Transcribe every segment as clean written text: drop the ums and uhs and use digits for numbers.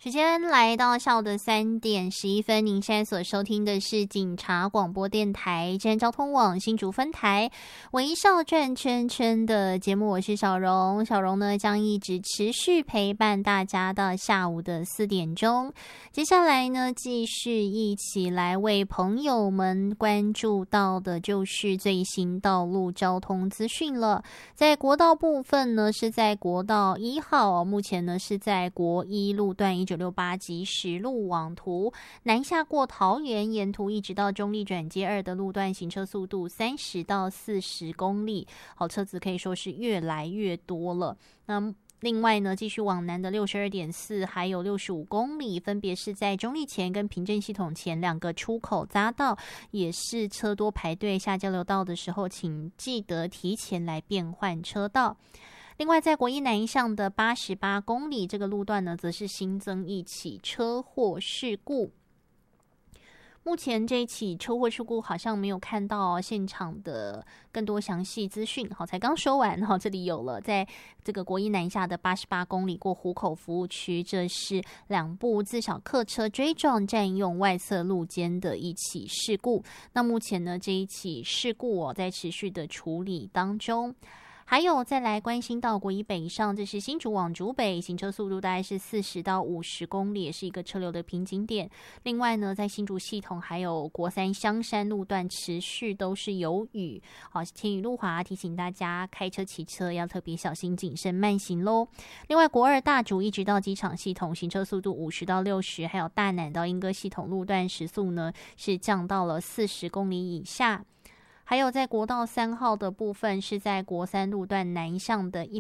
时间来到下午的3:11，您现在所收听的是警察广播电台治安交通网新竹分台微笑转圈圈的节目，我是小荣。小荣呢将一直持续陪伴大家到下午的4点钟。接下来呢，继续一起来为朋友们关注到的就是最新道路交通资讯了。在国道部分呢，是在国道1号，目前呢是在国一路段1968及10路往途南下过桃园，沿途一直到中立转接2的路段，行车速度30到40公里，好，车子可以说是越来越多了。那另外呢，继续往南的62.4还有65公里，分别是在中立前跟平镇系统前2个出口匝道，也是车多排队，下交流道的时候请记得提前来变换车道。另外在国一南向的88公里这个路段呢，则是新增一起车祸事故。目前这一起车祸事故好像没有看到现场的更多详细资讯，好，才刚说完，好，这里有了，在这个国一南下的88公里过湖口服务区，这是2部自小客车追撞占用外侧路肩的一起事故。那目前呢，这一起事故在持续的处理当中。还有再来关心到国一北上，这是新竹往竹北，行车速度大概是40到50公里，也是一个车流的瓶颈点。另外呢，在新竹系统还有国3香山路段持续都是有雨，好，天雨路滑，提醒大家开车骑车要特别小心谨慎慢行咯。另外国2大竹一直到机场系统，行车速度50到60，还有大南到莺歌系统路段时速呢是降到了40公里以下。还有在国道3号的部分，是在国3路段南向的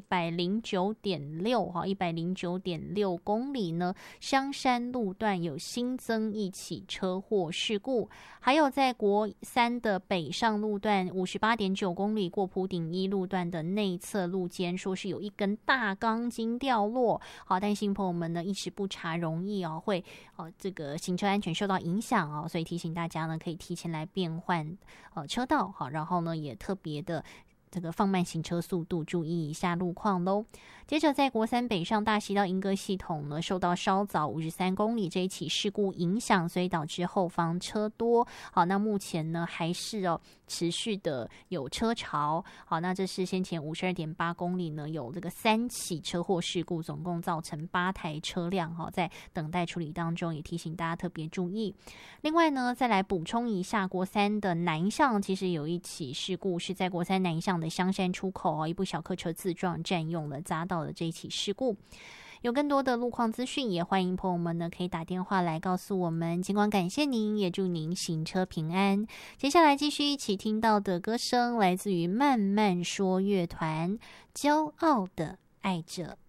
109.6公里呢，香山路段有新增一起车祸事故。还有在国3的北上路段58.9公里过埔顶1路段的内侧路肩，说是有一根大钢筋掉落，好，担心朋友们呢一时不察，容易会这个行车安全受到影响所以提醒大家呢可以提前来变换车道，好，然后呢也特别的这个放慢行车速度，注意一下路况咯。接着在国3北上大溪到莺歌系统呢，受到稍早53公里这一起事故影响，所以导致后方车多。好，那目前呢还是持续的有车潮。好，那这是先前52.8公里呢有这个3起车祸事故，总共造成8台车辆在等待处理当中，也提醒大家特别注意。另外呢，再来补充一下，国3的南向其实有一起事故，是在国3南向的香山出口一部小客车自撞占用了匝道的这一起事故。有更多的路况资讯，也欢迎朋友们呢可以打电话来告诉我们。尽管感谢您，也祝您行车平安。接下来继续一起听到的歌声，来自于慢慢说乐团《骄傲的爱着》。